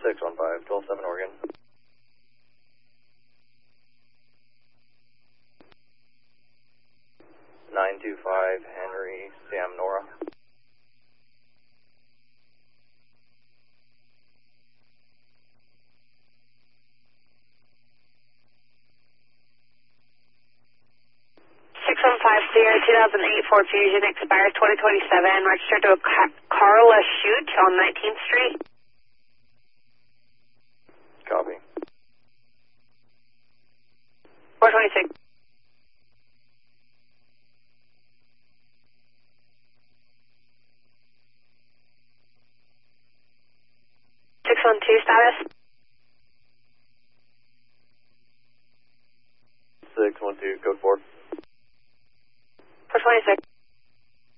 615, 127 Oregon. 925 Henry, Sam Nora. Sierra 2008 Ford Fusion expires 2027, registered to a Carla Chute on 19th Street. Copy. 426. 612 status. 612, code 4. 426.